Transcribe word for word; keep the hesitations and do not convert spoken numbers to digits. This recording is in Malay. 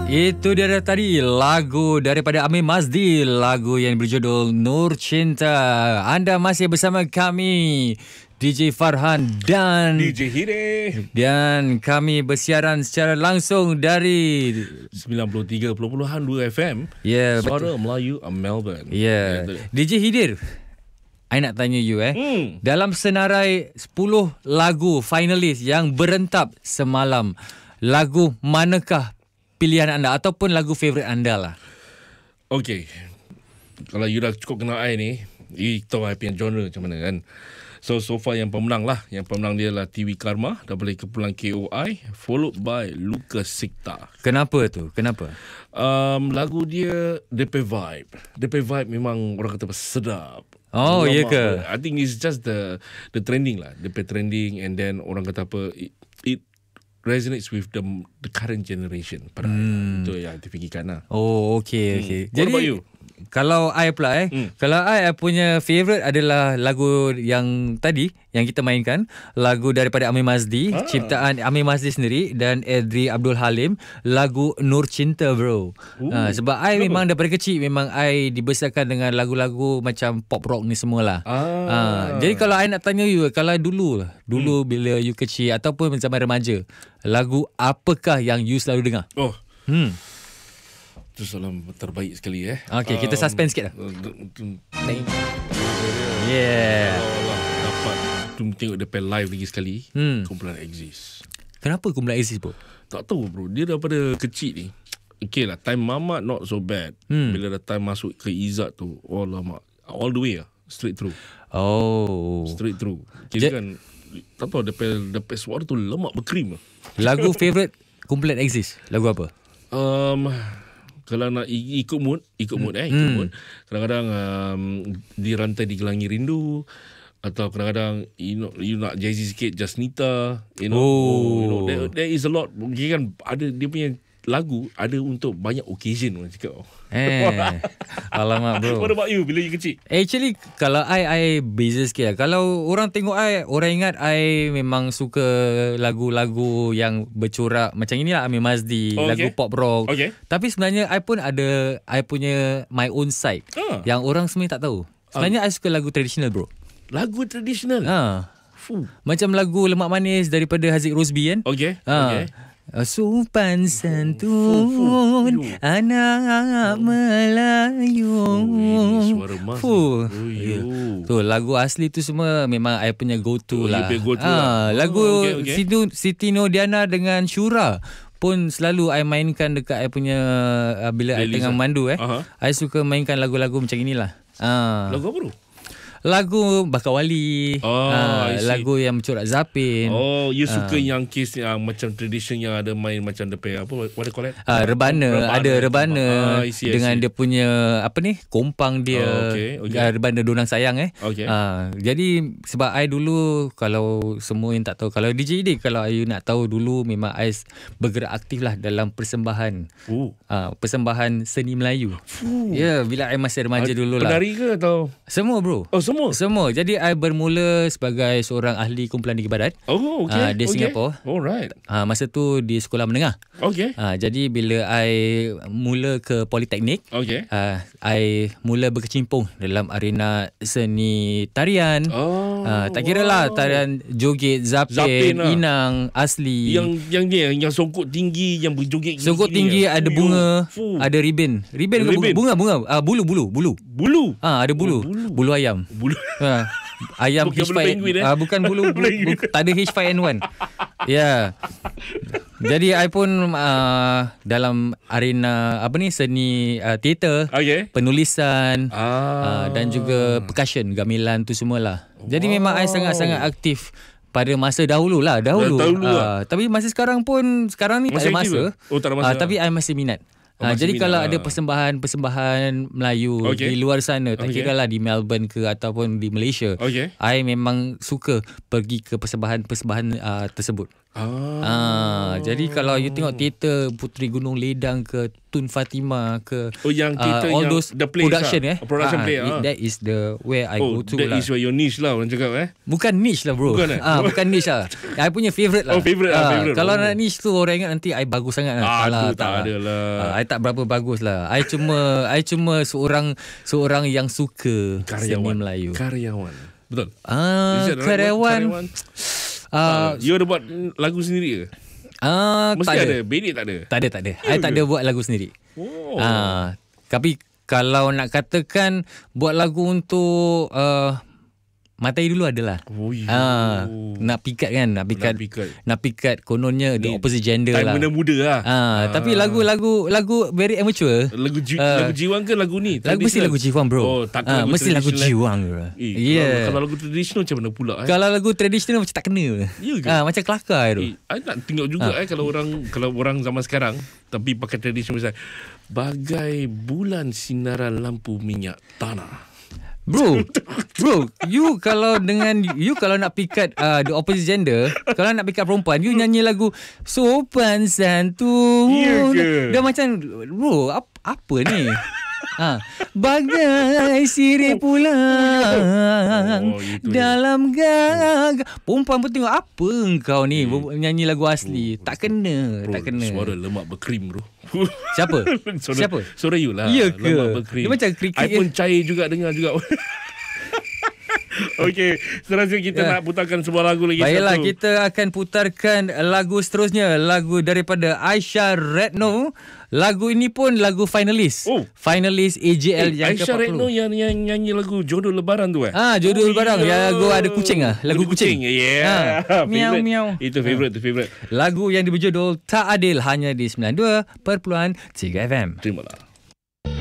Itu dia tadi lagu daripada Amir Mazdi, lagu yang berjudul Nur Cinta. Anda masih bersama kami, D J Farhan dan D J Hire. Dan kami bersiaran secara langsung dari sembilan puluh tiga perpuluhan dua F M. Ya, yeah, Suara Melayu Melbourne. Ya, yeah. D J Hidir, I nak tanya you eh. Hmm. Dalam senarai sepuluh lagu finalis yang berentap semalam, lagu manakah pilihan anda ataupun lagu favourite anda lah? Okay, kalau you dah cukup kenal I ni, you tahu I punya genre macam mana kan. So, so far yang pemenang lah. Yang pemenang dia lah T V Karma daripada kumpulan K O I, followed by Lucas Sikta. Kenapa tu? Kenapa? Um, lagu dia D P Vibe. D P Vibe memang orang kata sedap. Oh, iya ke? I think it's just the the trending lah. D P trending, and then orang kata apa, it, it resonates with the the current generation. Hmm. Itu yang difikirkan lah. Oh, okay, okay. Hmm. What Jadi, about you? Kalau I pula eh, hmm. kalau I, I punya favourite adalah lagu yang tadi yang kita mainkan, lagu daripada Amir Mazdi, ah. ciptaan Amir Mazdi sendiri dan Edri Abdul Halim, lagu Nur Cinta, bro. Ha, sebab I Kenapa? memang daripada kecil memang I dibesarkan dengan lagu-lagu macam pop rock ni semualah. Ah. Ha, jadi kalau I nak tanya you, kalau dulu dulu hmm. bila you kecil ataupun zaman remaja, lagu apakah yang you selalu dengar? Oh. Hmm. Itu salam terbaik sekali eh. Okay, kita um, suspense sikit lah. Yeah. Allah, dapat tengok dia live lagi sekali. Hmm. Kumpulan Exist. Kenapa kumpulan Exist, bro? Tak tahu, bro. Dia daripada kecil ni. Okay lah, time Mamat not so bad. Hmm. Bila dah time masuk ke Izzat tu, oh lama, all the way lah, straight through. Oh. Straight through. Kira kan, tak tahu, dia dapat suara tu lemak berkrim. Lagu favourite kumpulan Exist, lagu apa? Um... Kalau nak ikut mood, ikut mood eh, ikut hmm. mood. Kadang-kadang um, di rantai di gelangi rindu, atau kadang-kadang you know, you nak jazzy sikit, Just Nita, you know, oh. you know there, there is a lot. Mungkin kan ada dia punya lagu ada untuk banyak occasion, orang cakap. Eh, alamak, bro. What about you bila you kecil? Actually, kalau I, I beza sikit lah. Kalau orang tengok I, orang ingat I memang suka lagu-lagu yang bercorak macam inilah, Amir Mazdi, oh, lagu okay. pop rock. Okay. Tapi sebenarnya I pun ada I punya my own side ah. yang orang sebenarnya tak tahu. Sebenarnya ah. I suka lagu tradisional, bro. Lagu tradisional? Ha. Macam lagu Lemak Manis daripada Haziq Rosbi kan? Okay. Ha. Okay. Sopan santun anak Melayu. Oh, suara mas. Fuh. Tu lagu asli tu semua memang I punya go to oh, lah. Go to ha, lah. Lagu oh, okay, okay. Siti Nodiana dengan Syura pun selalu I mainkan dekat I punya uh, bila I tengah mandu eh. Uh-huh. I suka mainkan lagu-lagu macam inilah. Ha. Lagu apa tu? Lagu Bakar Wali, oh, ha, lagu yang mencorak Zapin. Oh, you suka ha. yang case yang macam tradition yang ada main macam depan apa, what do you call it? Ha, rebana, rebana, ada rebana ah, isi, dengan isi. Dia punya apa ni, kompang dia. Oh, okay, okay. Rebana Donang Sayang eh. Okay. Ha, jadi sebab I dulu, kalau semua yang tak tahu, kalau D J Dik, kalau you nak tahu dulu memang I bergerak aktif lah dalam persembahan. Uh. Ha, persembahan seni Melayu. Uh. Ya, yeah, bila I masih remaja uh, dulu lah. Penari ke atau? Semua, bro. Oh, semua? Semua. Jadi, I bermula sebagai seorang ahli kumpulan Negeri Barat. Oh, okay. Uh, di okay. Singapura. Alright. Uh, masa tu di sekolah menengah. Okay. Uh, jadi, bila I mula ke Politeknik, okay. uh, I mula berkecimpung dalam arena seni tarian. Oh, uh, tak kira lah, tarian joget, zapin, zapin lah. Inang, asli. Yang yang dia, yang songkok tinggi, yang berjoget tinggi. Songkok tinggi, ada Fuh. bunga, Fuh. ada ribbon. Ribbon ke bunga? Bunga, bunga. Uh, bulu, bulu, bulu. Bulu? Ah, uh, ada bulu. Oh, bulu. Bulu ayam. Bulu. Ha, ayam bukan H five bulu penguin, eh? uh, bukan bulu, bulu, bulu tak ada H five N one. Ya. Yeah. Jadi I pun uh, dalam arena apa ni, seni uh, teater, okay. penulisan ah. uh, dan juga percussion, gamelan tu semualah. Jadi wow. memang I sangat-sangat aktif pada masa dahulu lah, dahulu. dahulu uh, lah. Tapi masa sekarang pun, sekarang ni masih tak ada masa. Oh, tak ada masa. Uh, tapi I masih minat. Oh, ha, jadi kalau lah. ada persembahan-persembahan Melayu okay. di luar sana, tak okay. kira lah di Melbourne ke ataupun di Malaysia, okay. I memang suka pergi ke persembahan-persembahan uh, tersebut. Ah. ah jadi kalau you tengok teater Puteri Gunung Ledang ke Tun Fatimah ke oh yang teater uh, all yang those the place production lah. eh oh, production ah, play it, ah. that is the where I oh, go to that lah. is where your niche lah orang cakap eh bukan niche lah bro. Bukan eh? ah, bukan niche lah. I punya favourite lah. Oh favourite lah, ah, favourite. Kalau oh. nak niche tu orang ingat nanti I bagus sangat lah. ah, Salah, tu, tak, tak ada lah. ah, I tak berapa bagus lah. I cuma I cuma seorang seorang yang suka karyawan seni Melayu. Karyawan betul. Ah, karyawan. karyawan. Uh, you ada buat lagu sendiri ke? Ah, Mesti tak ada. ada. Bedit tak ada? Tak ada, tak ada. I tak ada buat lagu sendiri. Oh. Ah, tapi kalau nak katakan buat lagu untuk uh, Matai dulu adalah. Oh, ya. ah, nak pikat kan, nak pikat, nak pikat, nak pikat kononnya the opposite gender time lah. Time muda lah. Ah, ah, tapi lagu-lagu lagu very amateur. Lagu ji, uh, lagu jiwang ke lagu ni? Lagu mesti lagu jiwang bro. Oh, tak ah, lagu mesti lagu jiwang. Eh, yeah. Kalau, kalau lagu tradisional macam mana pula eh? Kalau lagu tradisional macam tak kena. Ya ke? Ah, macam kelakar tu. Eh, I nak tengok juga ah. eh kalau orang kalau orang zaman sekarang tapi pakai tradisional macam bagai bulan sinaran lampu minyak tanah. Bro, bro, you kalau dengan you kalau nak pikat uh, the opposite gender, kalau nak pikat perempuan, you nyanyi lagu sopan santun. Ya ke? Dah macam bro, ap, apa ni? Ha, bagai sirih pulang oh, dalam gag. Perempuan pun tengok apa engkau ni hmm. nyanyi lagu asli. Oh, tak kena, bro, tak kena. Suara lemak berkrim bro. Siapa? suara, Siapa? Suara you lah. Ya ke? Lemak berkrim. Dia macam kriket. I pun cair juga dengar juga. Okey, seterusnya kita yeah. nak putarkan sebuah lagu lagi. Baiklah, satu. kita akan putarkan lagu seterusnya, lagu daripada Aisyah Retno. Lagu ini pun lagu finalis. Oh. Finalis A J L eh, yang Aisyah Retno yang, yang nyanyi lagu Jodoh Lebaran tu eh? Ah, Jodoh oh, Lebaran. Ya, lagu ada kucing ah, lagu kucing. kucing. Yeah. Ha. Miau miau. Itu favorite, itu favorite. Lagu yang berjudul Tak Adil hanya di sembilan puluh dua perpuluhan tiga F M. Terimalah.